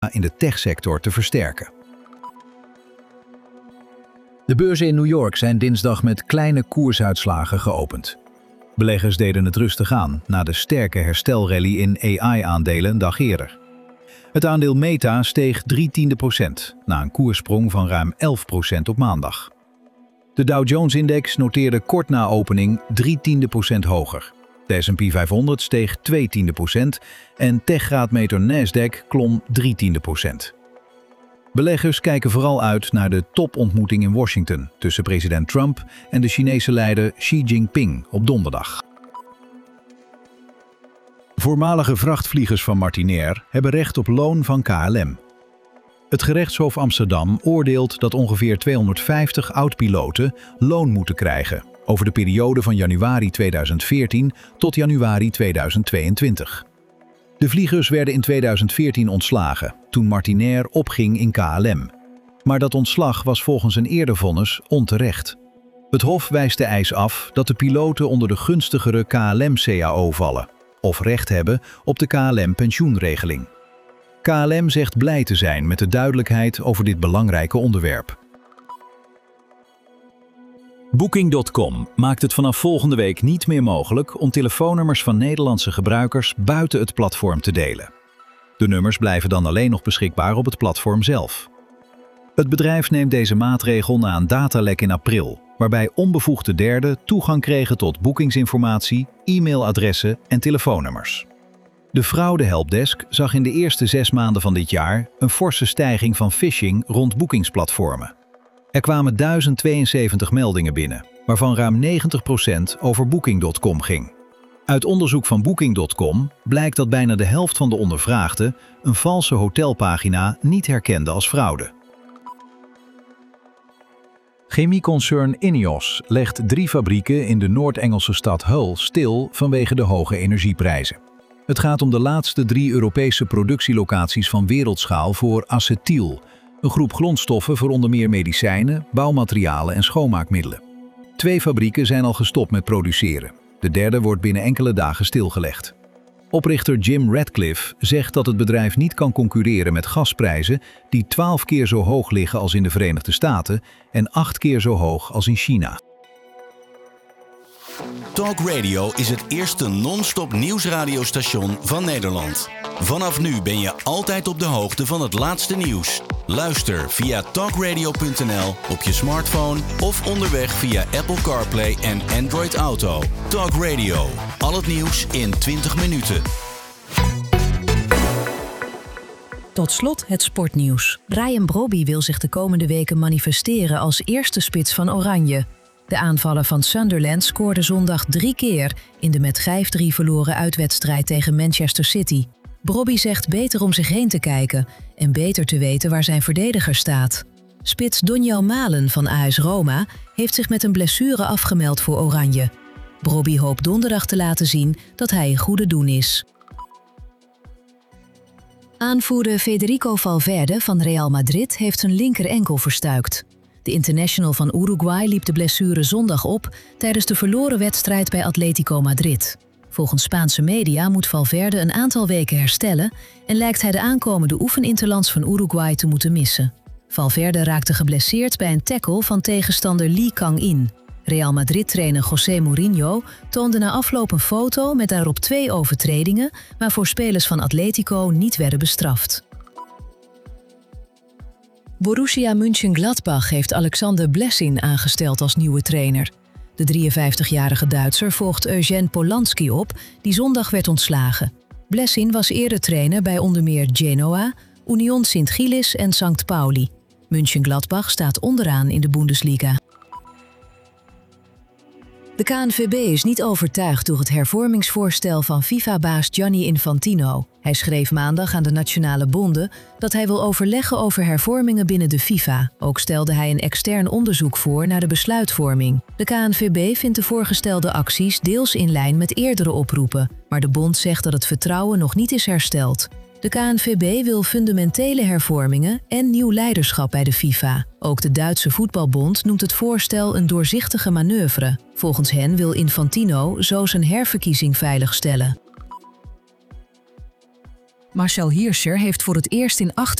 in de techsector te versterken. De beurzen in New York zijn dinsdag met kleine koersuitslagen geopend. Beleggers deden het rustig aan na de sterke herstelrally in AI-aandelen een dag eerder. Het aandeel Meta steeg 0,3% na een koerssprong van ruim 11% op maandag. De Dow Jones-index noteerde kort na opening 0,3% hoger. De S&P 500 steeg 0,2% en techgraadmeter Nasdaq klom 0,3%. Beleggers kijken vooral uit naar de topontmoeting in Washington tussen president Trump en de Chinese leider Xi Jinping op donderdag. Voormalige vrachtvliegers van Martinair hebben recht op loon van KLM. Het gerechtshof Amsterdam oordeelt dat ongeveer 250 oud-piloten loon moeten krijgen over de periode van januari 2014 tot januari 2022. De vliegers werden in 2014 ontslagen toen Martinair opging in KLM. Maar dat ontslag was volgens een eerder vonnis onterecht. Het hof wijst de eis af dat de piloten onder de gunstigere KLM-CAO vallen of recht hebben op de KLM-pensioenregeling. KLM zegt blij te zijn met de duidelijkheid over dit belangrijke onderwerp. Booking.com maakt het vanaf volgende week niet meer mogelijk om telefoonnummers van Nederlandse gebruikers buiten het platform te delen. De nummers blijven dan alleen nog beschikbaar op het platform zelf. Het bedrijf neemt deze maatregel na een datalek in april, waarbij onbevoegde derden toegang kregen tot boekingsinformatie, e-mailadressen en telefoonnummers. De fraude-helpdesk zag in de eerste 6 maanden van dit jaar een forse stijging van phishing rond boekingsplatformen. Er kwamen 1072 meldingen binnen, waarvan ruim 90% over Booking.com ging. Uit onderzoek van Booking.com blijkt dat bijna de helft van de ondervraagden een valse hotelpagina niet herkende als fraude. Chemieconcern INEOS legt 3 fabrieken in de Noord-Engelse stad Hull stil vanwege de hoge energieprijzen. Het gaat om de laatste 3 Europese productielocaties van wereldschaal voor acetyl, een groep grondstoffen voor onder meer medicijnen, bouwmaterialen en schoonmaakmiddelen. 2 fabrieken zijn al gestopt met produceren. De derde wordt binnen enkele dagen stilgelegd. Oprichter Jim Ratcliffe zegt dat het bedrijf niet kan concurreren met gasprijzen die 12 keer zo hoog liggen als in de Verenigde Staten en 8 keer zo hoog als in China. Talk Radio is het eerste non-stop nieuwsradiostation van Nederland. Vanaf nu ben je altijd op de hoogte van het laatste nieuws. Luister via talkradio.nl op je smartphone of onderweg via Apple CarPlay en Android Auto. Talk Radio. Al het nieuws in 20 minuten. Tot slot het sportnieuws. Brian Brobby wil zich de komende weken manifesteren als eerste spits van Oranje. De aanvaller van Sunderland scoorde zondag 3 keer in de met 5-3 verloren uitwedstrijd tegen Manchester City. Brobby zegt beter om zich heen te kijken en beter te weten waar zijn verdediger staat. Spits Donjel Malen van AS Roma heeft zich met een blessure afgemeld voor Oranje. Brobby hoopt donderdag te laten zien dat hij in goede doen is. Aanvoerder Federico Valverde van Real Madrid heeft zijn linker enkel verstuikt. De international van Uruguay liep de blessure zondag op tijdens de verloren wedstrijd bij Atletico Madrid. Volgens Spaanse media moet Valverde een aantal weken herstellen en lijkt hij de aankomende oefeninterlands van Uruguay te moeten missen. Valverde raakte geblesseerd bij een tackle van tegenstander Lee Kang-in. Real Madrid-trainer José Mourinho toonde na afloop een foto met daarop 2 overtredingen waarvoor spelers van Atletico niet werden bestraft. Borussia Mönchengladbach heeft Alexander Blessin aangesteld als nieuwe trainer. De 53-jarige Duitser volgt Eugène Polanski op, die zondag werd ontslagen. Blessin was eerder trainer bij onder meer Genoa, Union Sint-Gillis en St. Pauli. Mönchengladbach staat onderaan in de Bundesliga. De KNVB is niet overtuigd door het hervormingsvoorstel van FIFA-baas Gianni Infantino. Hij schreef maandag aan de nationale bonden dat hij wil overleggen over hervormingen binnen de FIFA. Ook stelde hij een extern onderzoek voor naar de besluitvorming. De KNVB vindt de voorgestelde acties deels in lijn met eerdere oproepen, maar de bond zegt dat het vertrouwen nog niet is hersteld. De KNVB wil fundamentele hervormingen en nieuw leiderschap bij de FIFA. Ook de Duitse voetbalbond noemt het voorstel een doorzichtige manoeuvre. Volgens hen wil Infantino zo zijn herverkiezing veiligstellen. Marcel Hirscher heeft voor het eerst in 8